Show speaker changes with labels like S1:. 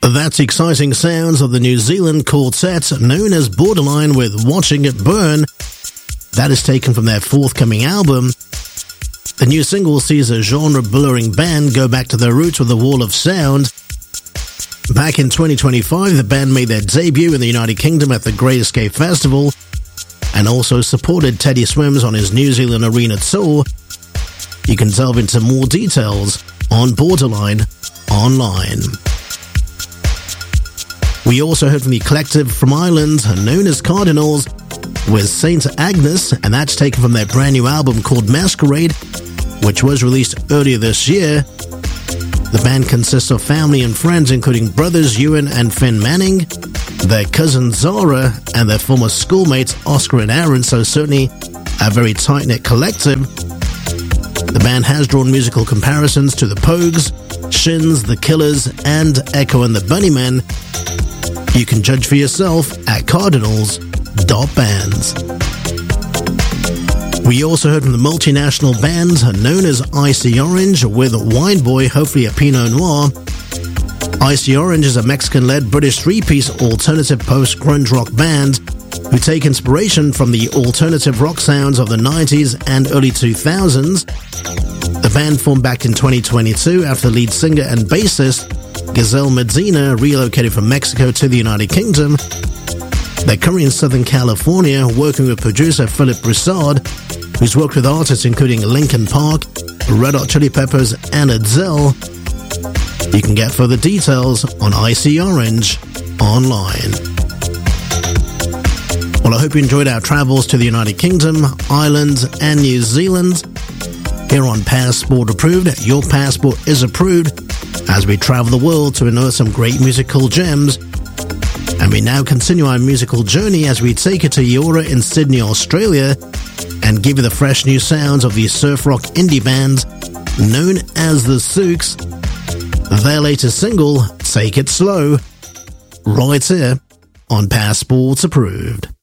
S1: That's exciting sounds of the New Zealand quartet known as Borderline with Watching It Burn. That is taken from their forthcoming album. The new single sees a genre-blurring band go back to their roots with a wall of sound. Back in 2025, the band made their debut in the United Kingdom at the Great Escape Festival and also supported Teddy Swims on his New Zealand arena tour. You can delve into more details on Borderline online. We also heard from the collective from Ireland known as Cardinals with Saint Agnes, and that's taken from their brand new album called Masquerade, which was released earlier this year. The band consists of family and friends including brothers Ewan and Finn Manning, their cousin Zara, and their former schoolmates Oscar and Aaron, so certainly a very tight-knit collective. The band has drawn musical comparisons to the Pogues, Shins, The Killers, and Echo and the Bunnymen. You can judge for yourself at cardinals.bands. We also heard from the multinational band known as Icy Orange with Wine Boy, hopefully a Pinot Noir. Icy Orange is a Mexican-led British three-piece alternative post-grunge rock band who take inspiration from the alternative rock sounds of the 90s and early 2000s. The band formed back in 2022 after the lead singer and bassist Gazelle Medina relocated from Mexico to the United Kingdom. They're currently in Southern California working with producer Philip Broussard, who's worked with artists including Linkin Park, Red Hot Chili Peppers, and Adele. You can get further details on Icy Orange online. Well, I hope you enjoyed our travels to the United Kingdom, Ireland, and New Zealand. Here on Passport Approved, your passport is approved as we travel the world to unearth some great musical gems. And we now continue our musical journey as we take it to Eora in Sydney, Australia, and give you the fresh new sounds of the surf rock indie band known as The Sooks. Their latest single, Take It Slow, right here on Passport Approved.